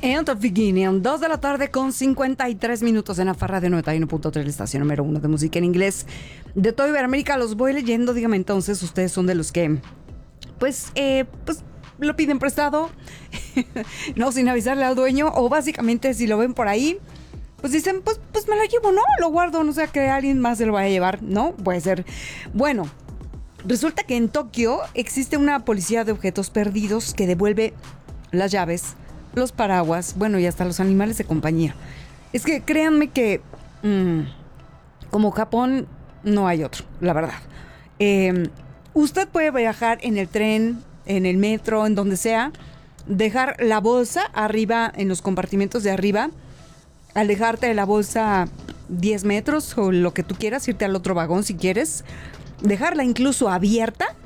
And the beginning, 2 de la tarde con 53 minutos en la Farra de 91.3, la estación número 1 de música en inglés de toda Iberoamérica. Los voy leyendo, dígame entonces, ustedes son de los que, pues lo piden prestado, no sin avisarle al dueño, o básicamente si lo ven por ahí, pues dicen, pues me lo llevo, ¿no? Lo guardo, no sea que alguien más se lo vaya a llevar, ¿no? Puede ser. Bueno, resulta que en Tokio existe una policía de objetos perdidos que devuelve las llaves, los paraguas, bueno, y hasta los animales de compañía. Es que créanme que como Japón no hay otro, la verdad. Usted puede viajar en el tren, en el metro, en donde sea, dejar la bolsa arriba, en los compartimentos de arriba, alejarte de la bolsa 10 metros o lo que tú quieras, irte al otro vagón si quieres, dejarla incluso abierta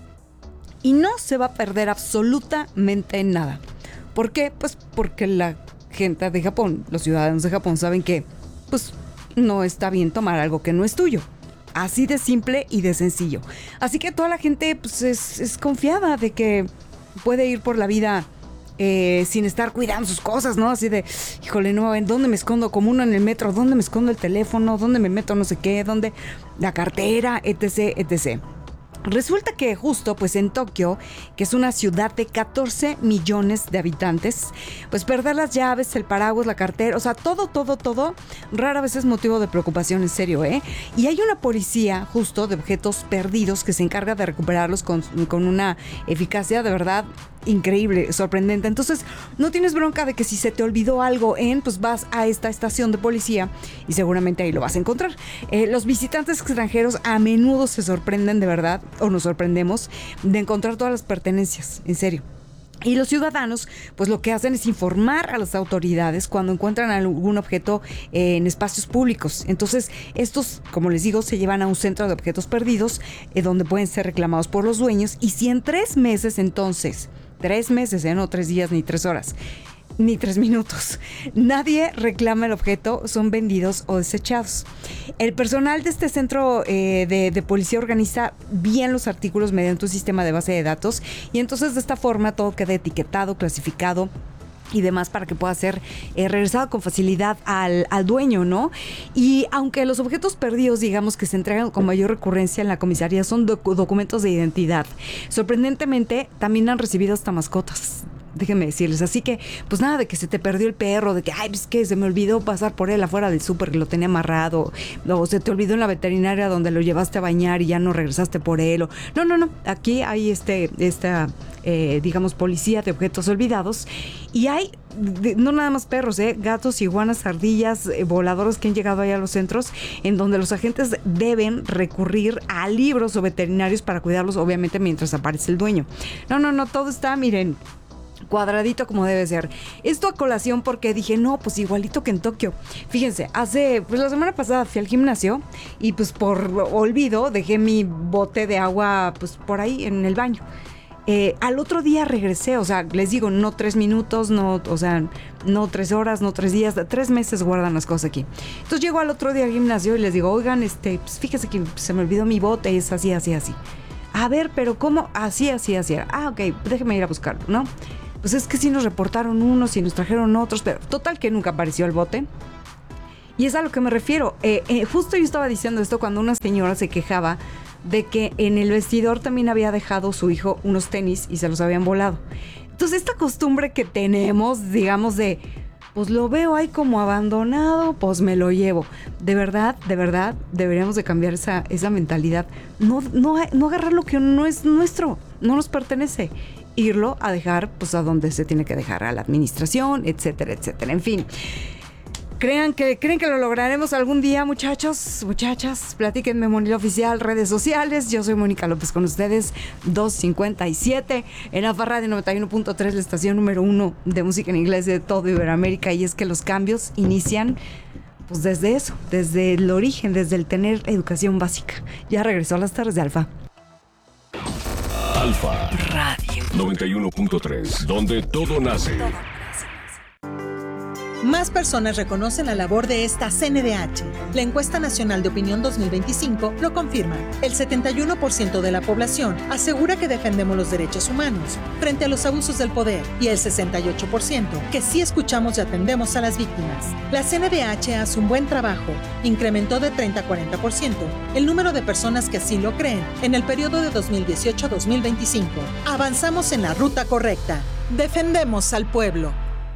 y no se va a perder absolutamente nada. ¿Por qué? Pues porque la gente de Japón, los ciudadanos de Japón saben que pues no está bien tomar algo que no es tuyo. Así de simple y de sencillo. Así que toda la gente pues, es confiada de que puede ir por la vida sin estar cuidando sus cosas, ¿no? Así de, híjole, no, ¿en dónde me escondo? Como uno en el metro, ¿dónde me escondo el teléfono? ¿Dónde me meto no sé qué? ¿Dónde? La cartera, etc., etc. Resulta que justo pues en Tokio, que es una ciudad de 14 millones de habitantes, pues perder las llaves, el paraguas, la cartera, o sea, todo, rara vez es motivo de preocupación, en serio, ¿eh? Y hay una policía justo de objetos perdidos que se encarga de recuperarlos con una eficacia de verdad increíble, sorprendente. Entonces, no tienes bronca de que si se te olvidó algo pues vas a esta estación de policía y seguramente ahí lo vas a encontrar. Los visitantes extranjeros a menudo se sorprenden de verdad, o nos sorprendemos, de encontrar todas las pertenencias, en serio. Y los ciudadanos, pues lo que hacen es informar a las autoridades cuando encuentran algún objeto en espacios públicos. Entonces, estos, como les digo, se llevan a un centro de objetos perdidos donde pueden ser reclamados por los dueños. Y si en 3 meses, entonces, 3 meses, no 3 días ni 3 horas, ni 3 minutos, nadie reclama el objeto, son vendidos o desechados. El personal de este centro de policía organiza bien los artículos mediante un sistema de base de datos y entonces de esta forma todo queda etiquetado, clasificado y demás para que pueda ser regresado con facilidad al dueño, ¿no? Y aunque los objetos perdidos, digamos que se entregan con mayor recurrencia en la comisaría, son documentos de identidad. Sorprendentemente, también han recibido hasta mascotas. Déjenme decirles, así que pues nada de que se te perdió el perro, de que ay, pues que se me olvidó pasar por él afuera del súper que lo tenía amarrado, o se te olvidó en la veterinaria donde lo llevaste a bañar y ya no regresaste por él, o no, aquí hay esta digamos policía de objetos olvidados y hay no nada más perros, gatos, iguanas, ardillas, voladores que han llegado ahí a los centros en donde los agentes deben recurrir a libros o veterinarios para cuidarlos, obviamente mientras aparece el dueño. No, todo está, miren, cuadradito como debe ser. Esto a colación porque dije, no, pues igualito que en Tokio. Fíjense, pues la semana pasada fui al gimnasio y pues por olvido dejé mi bote de agua pues por ahí en el baño. Al otro día regresé, o sea, les digo, no 3 minutos, no 3 horas, no 3 días, 3 meses guardan las cosas aquí. Entonces llego al otro día al gimnasio y les digo, oigan, pues fíjese que se me olvidó mi bote, es así. A ver, pero ¿cómo? Así era. Ah, ok, déjeme ir a buscarlo, ¿no? Pues es que sí nos reportaron unos y nos trajeron otros, pero total que nunca apareció el bote. Y es a lo que me refiero. Justo yo estaba diciendo esto cuando una señora se quejaba de que en el vestidor también había dejado su hijo unos tenis y se los habían volado. Entonces esta costumbre que tenemos, digamos de, pues lo veo ahí como abandonado, pues me lo llevo. De verdad, deberíamos de cambiar esa mentalidad. No agarrar lo que no es nuestro, no nos pertenece. Irlo a dejar pues a donde se tiene que dejar, a la administración, etcétera. En fin, ¿creen que lo lograremos algún día, muchachos, muchachas? Platíquenme, Monil Oficial, redes sociales. Yo soy Mónica López con ustedes, 2:57 en la Farra de 91.3, la estación número 1 de música en inglés de todo Iberoamérica. Y es que los cambios inician pues desde eso, desde el origen, desde el tener educación básica. Ya regresó a las tardes de Alfa. Alfa Radio 91.3, donde todo nace. Más personas reconocen la labor de esta CNDH. La encuesta nacional de opinión 2025 lo confirma. El 71% de la población asegura que defendemos los derechos humanos frente a los abusos del poder y el 68% que sí escuchamos y atendemos a las víctimas. La CNDH hace un buen trabajo. Incrementó de 30 a 40% el número de personas que así lo creen en el periodo de 2018 a 2025. Avanzamos en la ruta correcta. Defendemos al pueblo.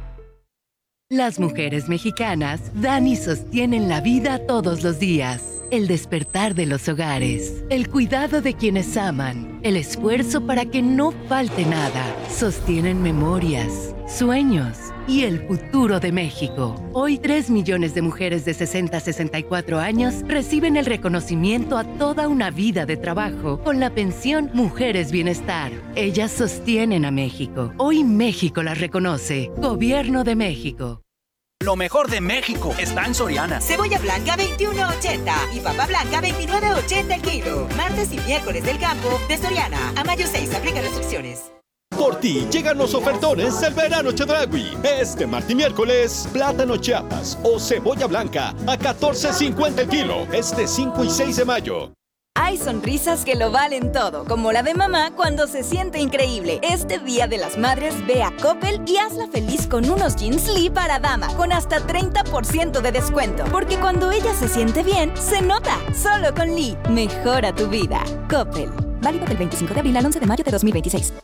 Las mujeres mexicanas dan y sostienen la vida todos los días. El despertar de los hogares, el cuidado de quienes aman, el esfuerzo para que no falte nada. Sostienen memorias, sueños y el futuro de México. Hoy 3 millones de mujeres de 60 a 64 años reciben el reconocimiento a toda una vida de trabajo con la pensión Mujeres Bienestar. Ellas sostienen a México. Hoy México las reconoce. Gobierno de México. Lo mejor de México está en Soriana. Cebolla blanca 21.80 y papa blanca 29.80 el kilo. Martes y miércoles del campo de Soriana. A mayo 6 aplica restricciones. Por ti llegan los ofertones del verano Chedraui. Este martes y miércoles, plátano Chiapas o cebolla blanca a $14.50 el kilo. Este 5 y 6 de mayo. Hay sonrisas que lo valen todo, como la de mamá cuando se siente increíble. Este Día de las Madres ve a Coppel y hazla feliz con unos jeans Lee para dama, con hasta 30% de descuento. Porque cuando ella se siente bien, se nota. Solo con Lee, mejora tu vida. Coppel. Válido del 25 de abril al 11 de mayo de 2026.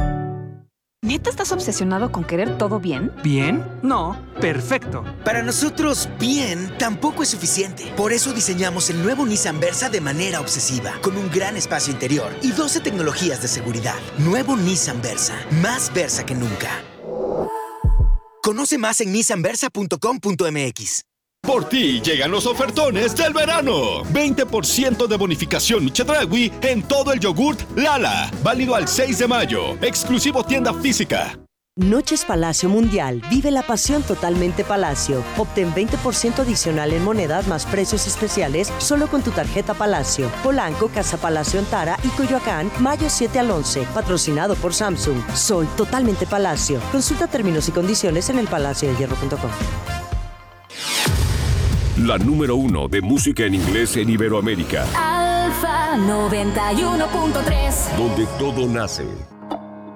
¿Neta estás obsesionado con querer todo bien? ¿Bien? No, perfecto. Para nosotros, bien tampoco es suficiente. Por eso diseñamos el nuevo Nissan Versa de manera obsesiva, con un gran espacio interior y 12 tecnologías de seguridad. Nuevo Nissan Versa, más Versa que nunca. Conoce más en nissanversa.com.mx. Por ti llegan los ofertones del verano. 20% de bonificación Chedraui en todo el yogurt Lala. Válido al 6 de mayo. Exclusivo tienda física. Noches Palacio Mundial. Vive la pasión totalmente Palacio. Obtén 20% adicional en monedas más precios especiales solo con tu tarjeta Palacio. Polanco, Casa Palacio Antara y Coyoacán, mayo 7 al 11. Patrocinado por Samsung. Soy totalmente Palacio. Consulta términos y condiciones en elpalaciodehierro.com. La número 1 de música en inglés en Iberoamérica. Alfa 91.3. Donde todo nace.